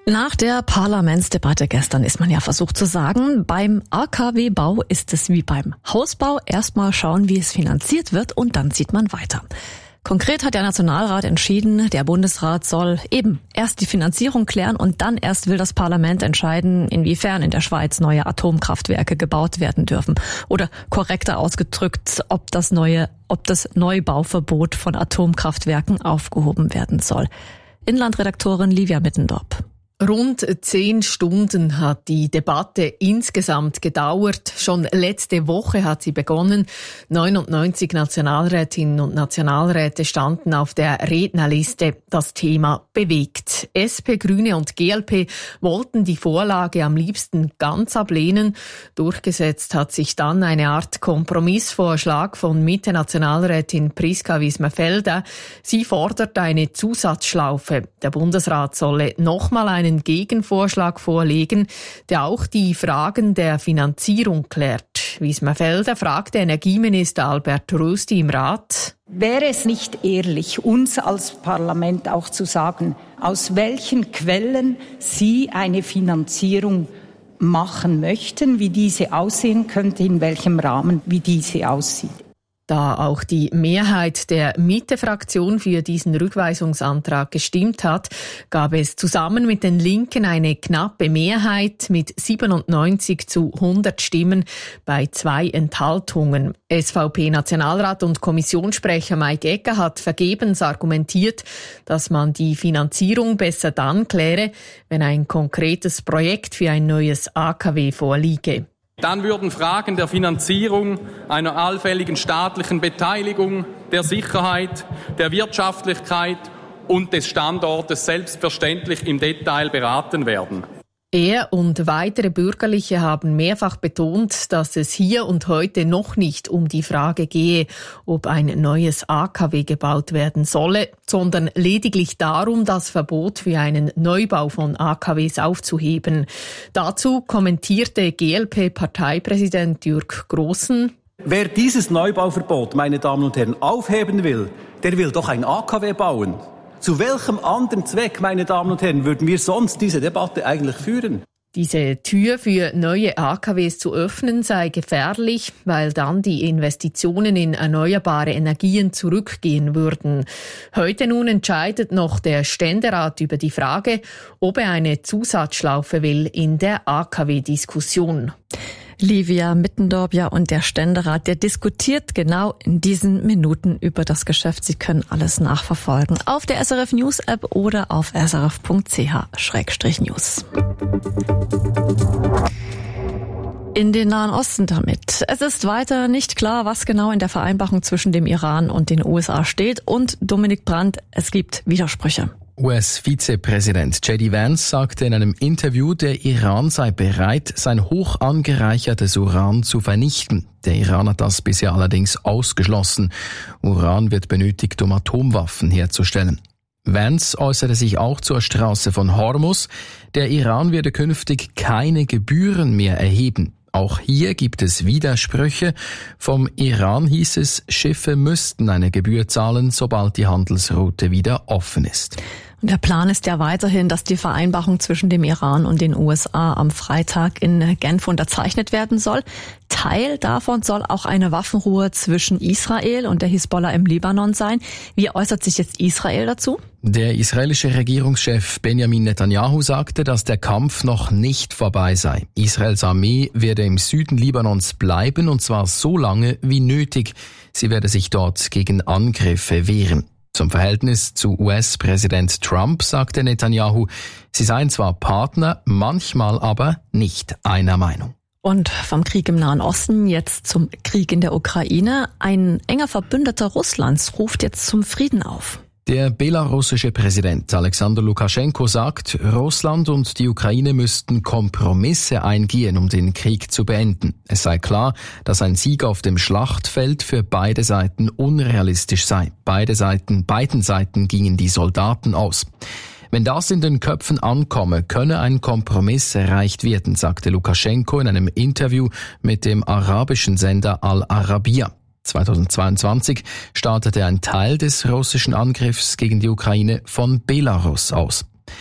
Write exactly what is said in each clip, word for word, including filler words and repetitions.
Nach der Parlamentsdebatte gestern ist man ja versucht zu sagen, beim A K W-Bau ist es wie beim Hausbau. Erstmal schauen, wie es finanziert wird und dann zieht man weiter. Konkret hat der Nationalrat entschieden, der Bundesrat soll eben erst die Finanzierung klären und dann erst will das Parlament entscheiden, inwiefern in der Schweiz neue Atomkraftwerke gebaut werden dürfen. Oder korrekter ausgedrückt, ob das neue, ob das Neubauverbot von Atomkraftwerken aufgehoben werden soll. Inlandredaktorin Livia Mittendorp. Rund zehn Stunden hat die Debatte insgesamt gedauert. Schon letzte Woche hat sie begonnen. neunundneunzig Nationalrätinnen und Nationalräte standen auf der Rednerliste. Das Thema bewegt. S P, Grüne und G L P wollten die Vorlage am liebsten ganz ablehnen. Durchgesetzt hat sich dann eine Art Kompromissvorschlag von Mitte-Nationalrätin Priska Wismerfelder. Sie fordert eine Zusatzschlaufe. Der Bundesrat solle nochmal einen Gegenvorschlag vorlegen, der auch die Fragen der Finanzierung klärt. Wismerfelder fragte Energieminister Albert Rösti im Rat: Wäre es nicht ehrlich, uns als Parlament auch zu sagen, aus welchen Quellen Sie eine Finanzierung machen möchten, wie diese aussehen könnte, in welchem Rahmen, wie diese aussieht? Da auch die Mehrheit der Mitte-Fraktion für diesen Rückweisungsantrag gestimmt hat, gab es zusammen mit den Linken eine knappe Mehrheit mit siebenundneunzig zu hundert Stimmen bei zwei Enthaltungen. S V P-Nationalrat und Kommissionssprecher Mike Egger hat vergebens argumentiert, dass man die Finanzierung besser dann kläre, wenn ein konkretes Projekt für ein neues A K W vorliege. Dann würden Fragen der Finanzierung, einer allfälligen staatlichen Beteiligung, der Sicherheit, der Wirtschaftlichkeit und des Standortes selbstverständlich im Detail beraten werden. Er und weitere Bürgerliche haben mehrfach betont, dass es hier und heute noch nicht um die Frage gehe, ob ein neues A K W gebaut werden solle, sondern lediglich darum, das Verbot für einen Neubau von A K Ws aufzuheben. Dazu kommentierte G L P-Parteipräsident Jürg Grossen: Wer dieses Neubauverbot, meine Damen und Herren, aufheben will, der will doch ein A K W bauen. Zu welchem anderen Zweck, meine Damen und Herren, würden wir sonst diese Debatte eigentlich führen? Diese Tür für neue A K Ws zu öffnen sei gefährlich, weil dann die Investitionen in erneuerbare Energien zurückgehen würden. Heute nun entscheidet noch der Ständerat über die Frage, ob er eine Zusatzschlaufe will in der A K W-Diskussion. Livia Mittendorp, ja, und der Ständerat, der diskutiert genau in diesen Minuten über das Geschäft. Sie können alles nachverfolgen auf der S R F News App oder auf s r f punkt c h schrägstrich news. In den Nahen Osten damit. Es ist weiter nicht klar, was genau in der Vereinbarung zwischen dem Iran und den U S A steht. Und Dominik Brandt, es gibt Widersprüche. U S-Vizepräsident J D Vance sagte in einem Interview, der Iran sei bereit, sein hoch angereichertes Uran zu vernichten. Der Iran hat das bisher allerdings ausgeschlossen. Uran wird benötigt, um Atomwaffen herzustellen. Vance äußerte sich auch zur Straße von Hormuz. Der Iran werde künftig keine Gebühren mehr erheben. Auch hier gibt es Widersprüche. Vom Iran hieß es, Schiffe müssten eine Gebühr zahlen, sobald die Handelsroute wieder offen ist. Und der Plan ist ja weiterhin, dass die Vereinbarung zwischen dem Iran und den U S A am Freitag in Genf unterzeichnet werden soll. Teil davon soll auch eine Waffenruhe zwischen Israel und der Hisbollah im Libanon sein. Wie äußert sich jetzt Israel dazu? Der israelische Regierungschef Benjamin Netanyahu sagte, dass der Kampf noch nicht vorbei sei. Israels Armee werde im Süden Libanons bleiben, und zwar so lange wie nötig. Sie werde sich dort gegen Angriffe wehren. Zum Verhältnis zu U S-Präsident Trump sagte Netanyahu, sie seien zwar Partner, manchmal aber nicht einer Meinung. Und vom Krieg im Nahen Osten jetzt zum Krieg in der Ukraine. Ein enger Verbündeter Russlands ruft jetzt zum Frieden auf. Der belarussische Präsident Alexander Lukaschenko sagt, Russland und die Ukraine müssten Kompromisse eingehen, um den Krieg zu beenden. Es sei klar, dass ein Sieg auf dem Schlachtfeld für beide Seiten unrealistisch sei. Beide Seiten, beiden Seiten gingen die Soldaten aus. Wenn das in den Köpfen ankomme, könne ein Kompromiss erreicht werden, sagte Lukaschenko in einem Interview mit dem arabischen Sender Al Arabiya. zweitausendzweiundzwanzig startete ein Teil des russischen Angriffs gegen die Ukraine von Belarus aus.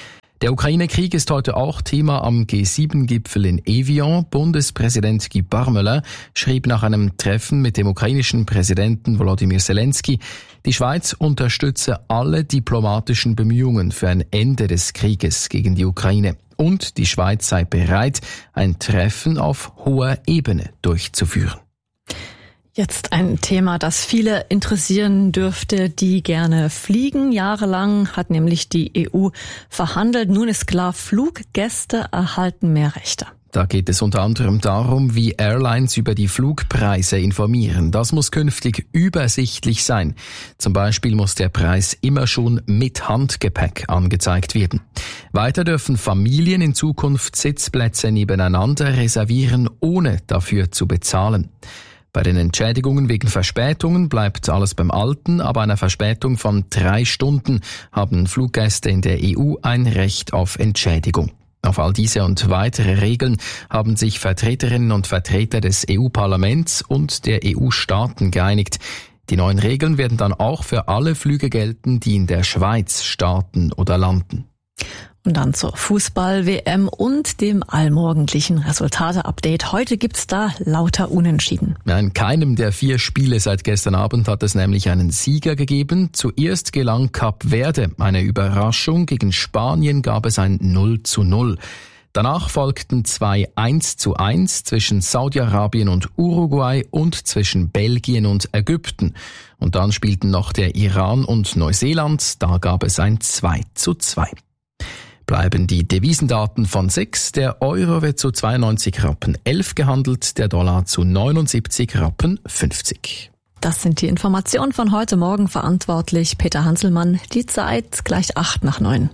Der Ukraine-Krieg ist heute auch Thema am G sieben Gipfel in Evian. Bundespräsident Guy Parmelin schrieb nach einem Treffen mit dem ukrainischen Präsidenten Volodymyr Zelensky, die Schweiz unterstütze alle diplomatischen Bemühungen für ein Ende des Krieges gegen die Ukraine. Und die Schweiz sei bereit, ein Treffen auf hoher Ebene durchzuführen. Jetzt ein Thema, das viele interessieren dürfte, die gerne fliegen. Jahrelang hat nämlich die E U verhandelt. Nun ist klar, Fluggäste erhalten mehr Rechte. Da geht es unter anderem darum, wie Airlines über die Flugpreise informieren. Das muss künftig übersichtlich sein. Zum Beispiel muss der Preis immer schon mit Handgepäck angezeigt werden. Weiter dürfen Familien in Zukunft Sitzplätze nebeneinander reservieren, ohne dafür zu bezahlen. Bei den Entschädigungen wegen Verspätungen bleibt alles beim Alten, aber einer Verspätung von drei Stunden haben Fluggäste in der E U ein Recht auf Entschädigung. Auf all diese und weitere Regeln haben sich Vertreterinnen und Vertreter des E U-Parlaments und der E U-Staaten geeinigt. Die neuen Regeln werden dann auch für alle Flüge gelten, die in der Schweiz starten oder landen. Und dann zur Fußball-W M und dem allmorgendlichen Resultate-Update. Heute gibt's da lauter Unentschieden. In keinem der vier Spiele seit gestern Abend hat es nämlich einen Sieger gegeben. Zuerst gelang Kap Verde eine Überraschung. Gegen Spanien gab es ein null zu null. Danach folgten zwei eins zu eins zwischen Saudi-Arabien und Uruguay und zwischen Belgien und Ägypten. Und dann spielten noch der Iran und Neuseeland. Da gab es ein zwei zu zwei. Bleiben die Devisendaten von sechs. Der Euro wird zu zweiundneunzig Rappen elf gehandelt, der Dollar zu neunundsiebzig Rappen fünfzig. Das sind die Informationen von heute Morgen. Verantwortlich Peter Hanselmann. Die Zeit gleich acht nach neun.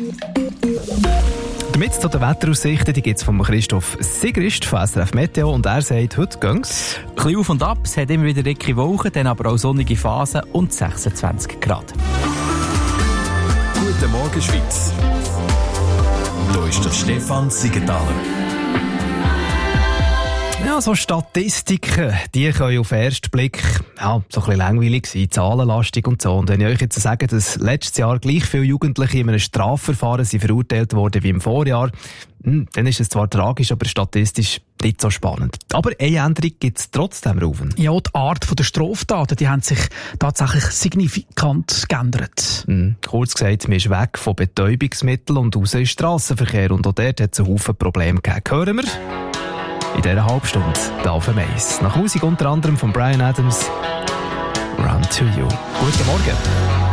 Damit zu den Wetteraussichten, die gibt es von Christoph Sigrist von S R F Meteo und er sagt, heute ging's. Ein bisschen auf und ab, es hat immer wieder dicke Wolken, dann aber auch sonnige Phasen und sechsundzwanzig Grad. Guten Morgen, Schweiz. Hier ist der Stefan Siegenthaler. Ja, so Statistiken, die können auf den ersten Blick ja, so ein bisschen langweilig sein, zahlenlastig und so. Und wenn ich euch jetzt sage, dass letztes Jahr gleich viele Jugendliche in einem Strafverfahren sind verurteilt wurden wie im Vorjahr, dann ist es zwar tragisch, aber statistisch nicht so spannend. Aber eine Änderung gibt es trotzdem, Rufen. Ja, die Art der Straftaten, die haben sich tatsächlich signifikant geändert. Mhm. Kurz gesagt, man ist weg von Betäubungsmitteln und raus in Strassenverkehr. Und auch dort hat es einen Haufen Probleme gegeben. Hören wir in dieser Halbstunde da auf dem Eis. Nach Musik unter anderem von Bryan Adams, Run to You. Guten Morgen.